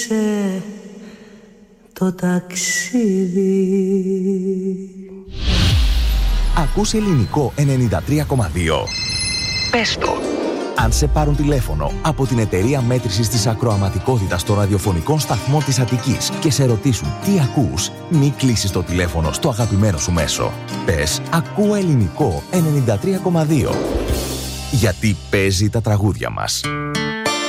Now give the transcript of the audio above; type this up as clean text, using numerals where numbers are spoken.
Το ταξίδι. Ακούς Ελληνικό 93,2. Πες το. Αν σε πάρουν τηλέφωνο από την εταιρεία μέτρησης της ακροαματικότητας των ραδιοφωνικών σταθμών της Αττικής και σε ρωτήσουν τι ακούς, μη κλείσεις το τηλέφωνο στο αγαπημένο σου μέσο. Πες «Ακούω Ελληνικό 93,2». Γιατί παίζει τα τραγούδια μας.